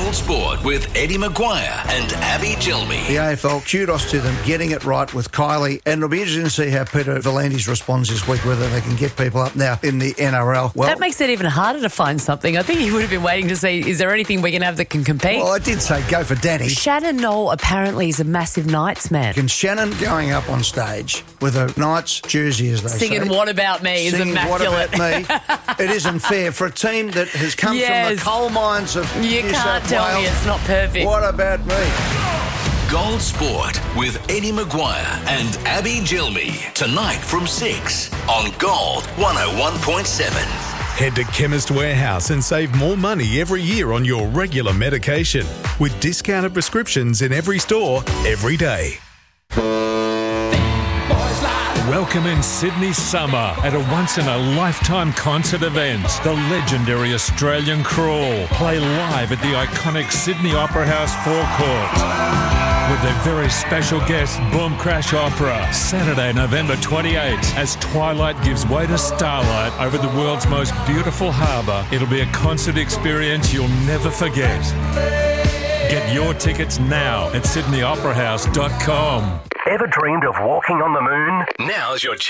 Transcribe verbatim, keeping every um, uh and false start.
Gold Sport with Eddie Maguire and Abby Gilmy. The A F L, kudos to them getting it right with Kylie, and it'll be interesting to see how Peter V'landys responds this week, whether they can get people up now in the N R L. Well, that makes it even harder to find something. I think he would have been waiting to see, is there anything we can have that can compete? Well, I did say go for Danny. Shannon Knoll apparently is a massive Knights man. And Shannon going up on stage with a Knights jersey, as they Singing say. What About Me is Singing immaculate. What About Me. It isn't fair for a team that has come Yes. from the coal mines of You New can't South tell Wales. me it's not perfect. What about me? Gold Sport with Eddie Maguire and Abby Gilmy. Tonight from six on Gold one oh one point seven. Head to Chemist Warehouse and save more money every year on your regular medication with discounted prescriptions in every store, every day. Welcome in Sydney summer at a once-in-a-lifetime concert event. The legendary Australian Crawl play live at the iconic Sydney Opera House forecourt with their very special guest, Boom Crash Opera, Saturday, November twenty-eighth, as twilight gives way to starlight over the world's most beautiful harbour. It'll be a concert experience you'll never forget. Get your tickets now at sydney opera house dot com. Ever dreamed of walking on the moon? Now's your